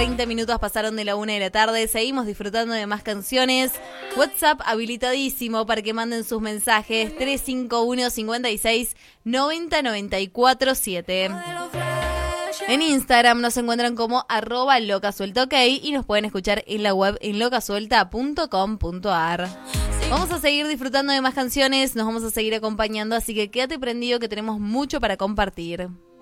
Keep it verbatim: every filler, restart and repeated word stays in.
treinta minutos pasaron de la una de la tarde. Seguimos disfrutando de más canciones. WhatsApp habilitadísimo para que manden sus mensajes. tres cinco uno, cinco seis, nueve cero nueve cuatro siete. En Instagram nos encuentran como arroba locasuelta, ok, y nos pueden escuchar en la web en locasuelta punto com punto a r. Vamos a seguir disfrutando de más canciones, nos vamos a seguir acompañando, así que quédate prendido que tenemos mucho para compartir.